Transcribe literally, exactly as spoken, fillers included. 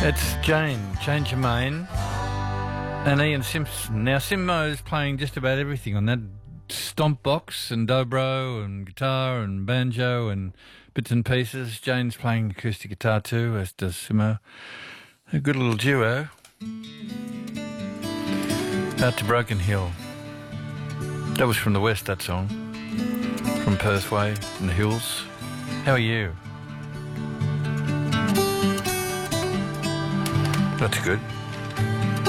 It's Jane, Jane Germain and Ian Simpson. Now, Simmo's playing just about everything on that stomp box and dobro and guitar and banjo and bits and pieces. Jane's playing acoustic guitar too, as does Simmo. A good little duo. Out to Broken Hill. That was from the west, that song. From Perth Way in the hills. How are you? That's good.